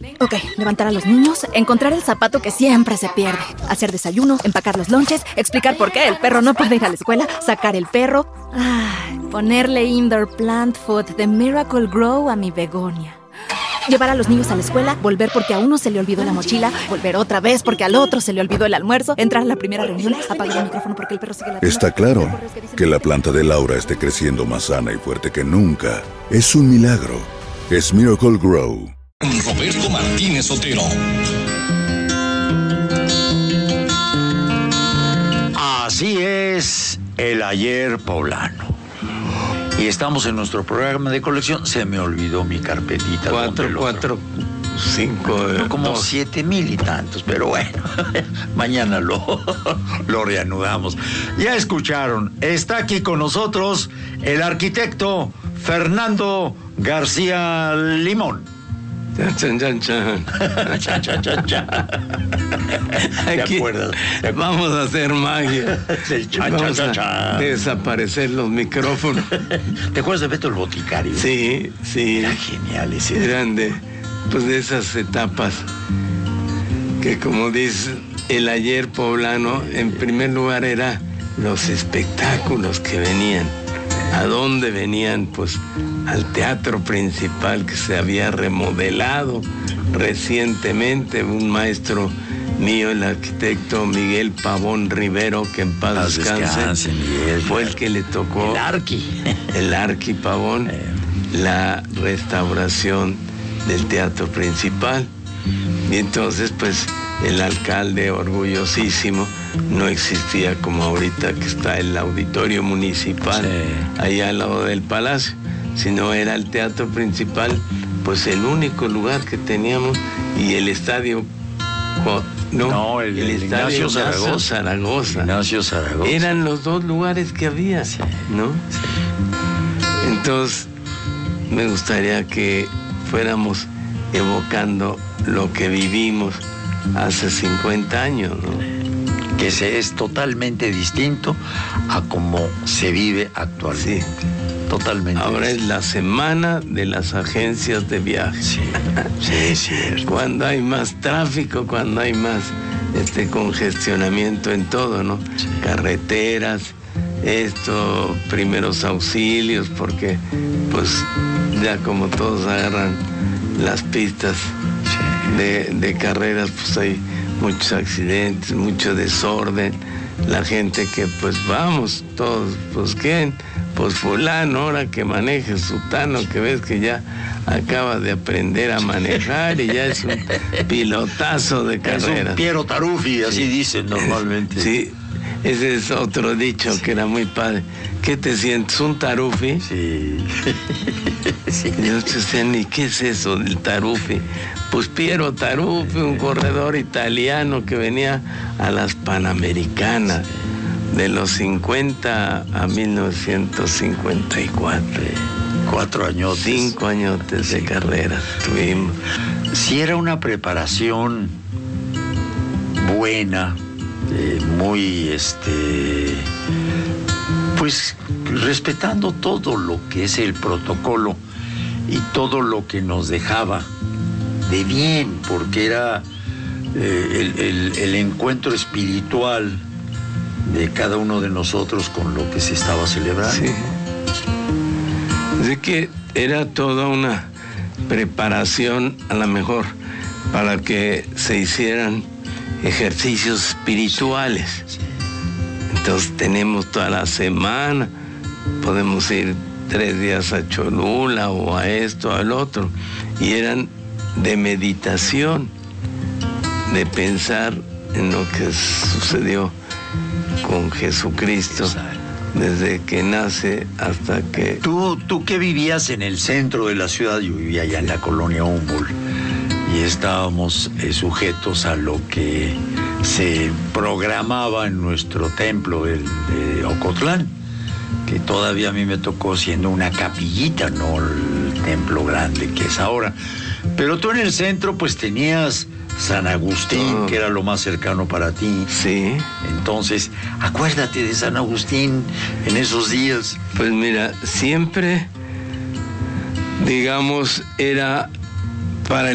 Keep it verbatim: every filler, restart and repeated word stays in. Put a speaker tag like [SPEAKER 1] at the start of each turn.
[SPEAKER 1] Ok, levantar a los niños, encontrar el zapato que siempre se pierde, hacer desayuno, empacar los lonches, explicar por qué el perro no puede ir a la escuela, sacar el perro, ay, ponerle indoor plant food de Miracle Grow a mi begonia. Llevar a los niños a la escuela, volver porque a uno se le olvidó la mochila, volver otra vez porque al otro se le olvidó el almuerzo, entrar a la primera reunión, apagar el micrófono porque el perro sigue la...
[SPEAKER 2] Está claro que la planta de Laura esté creciendo más sana y fuerte que nunca. Es un milagro. Es Miracle Grow.
[SPEAKER 3] Roberto Martínez Otero.
[SPEAKER 4] Así es, el ayer poblano. Y estamos en nuestro programa de colección. Se me olvidó mi carpetita.
[SPEAKER 5] Cuatro, cuatro, cinco,
[SPEAKER 4] no, como
[SPEAKER 5] dos.
[SPEAKER 4] siete mil y tantos, pero bueno, mañana lo, lo reanudamos. Ya escucharon, está aquí con nosotros el arquitecto Fernando García Limón.
[SPEAKER 5] Chan, chan, chan.
[SPEAKER 4] Chan, chan, chan, chan.
[SPEAKER 5] Aquí
[SPEAKER 4] ¿Te acuerdas?
[SPEAKER 5] Vamos a hacer magia.
[SPEAKER 4] El chan,
[SPEAKER 5] Vamos
[SPEAKER 4] chan,
[SPEAKER 5] a
[SPEAKER 4] chan.
[SPEAKER 5] desaparecer los micrófonos.
[SPEAKER 4] ¿Te acuerdas de Beto el Boticario?
[SPEAKER 5] Sí, sí.
[SPEAKER 4] Era genial ese.
[SPEAKER 5] Eran de, pues de esas etapas que, como dice el ayer poblano, en primer lugar era los espectáculos que venían. ¿A dónde venían? Pues al teatro principal que se había remodelado recientemente. Un maestro mío, el arquitecto Miguel Pavón Rivero, que en paz, paz descanse, descanse Miguel, fue el que le tocó...
[SPEAKER 4] El Arqui.
[SPEAKER 5] El Arqui Pavón, eh. la restauración del teatro principal. Y entonces, pues, el alcalde, orgullosísimo, no existía como ahorita que está el auditorio municipal, sí, allá al lado del palacio, sino era el teatro principal, pues el único lugar que teníamos, y el estadio, no,
[SPEAKER 4] no el,
[SPEAKER 5] el,
[SPEAKER 4] el
[SPEAKER 5] estadio
[SPEAKER 4] Ignacio Zaragoza.
[SPEAKER 5] Zaragoza.
[SPEAKER 4] Ignacio Zaragoza.
[SPEAKER 5] Eran los dos lugares que había, sí, ¿no?
[SPEAKER 4] Sí.
[SPEAKER 5] Entonces, me gustaría que fuéramos evocando lo que vivimos hace cincuenta años, ¿no?
[SPEAKER 4] Que se es totalmente distinto a cómo se vive actualmente.
[SPEAKER 5] Sí.
[SPEAKER 4] Totalmente.
[SPEAKER 5] Ahora
[SPEAKER 4] distinto.
[SPEAKER 5] Es la semana de las agencias de viaje.
[SPEAKER 4] Sí, sí, es cierto.
[SPEAKER 5] Cuando hay más tráfico, cuando hay más este congestionamiento en todo, ¿no? Sí. Carreteras, esto, primeros auxilios, porque pues ya como todos agarran las pistas, sí, de, de carreras, pues hay muchos accidentes, mucho desorden, la gente que pues vamos, todos, pues quién, pues fulano, ahora que maneje sutano, que ves que ya acaba de aprender a manejar y ya es un pilotazo de carreras.
[SPEAKER 4] Es un Piero Taruffi, así sí, dicen normalmente.
[SPEAKER 5] Sí, ese es otro dicho, sí, que era muy padre. ¿Qué te sientes, un Taruffi?
[SPEAKER 4] Sí.
[SPEAKER 5] Sí. Yo no sé ni qué es eso del Taruffi. Pues Piero Taruffi, un corredor italiano que venía a las Panamericanas de los cincuenta a mil novecientos cincuenta y cuatro.
[SPEAKER 4] Cuatro años.
[SPEAKER 5] Cinco añotes de carrera tuvimos.
[SPEAKER 4] Sí, era una preparación buena, eh, muy, este, pues, respetando todo lo que es el protocolo y todo lo que nos dejaba de bien, porque era eh, el, el, el encuentro espiritual de cada uno de nosotros con lo que se estaba celebrando.
[SPEAKER 5] Sí. Así que era toda una preparación, a lo mejor, para que se hicieran ejercicios espirituales.
[SPEAKER 4] Sí.
[SPEAKER 5] Entonces tenemos toda la semana, podemos ir tres días a Cholula o a esto, al otro, y eran de meditación, de pensar en lo que sucedió con Jesucristo.
[SPEAKER 4] Exacto.
[SPEAKER 5] Desde que nace hasta que...
[SPEAKER 4] ¿Tú, tú que vivías en el centro de la ciudad, yo vivía allá en la colonia Humboldt, y estábamos eh, sujetos a lo que se programaba en nuestro templo, el de Ocotlán, que todavía a mí me tocó siendo una capillita, no el templo grande que es ahora. Pero tú en el centro pues tenías San Agustín, oh, que era lo más cercano para ti.
[SPEAKER 5] Sí.
[SPEAKER 4] Entonces, acuérdate de San Agustín en esos días.
[SPEAKER 5] Pues mira, siempre, digamos, era para el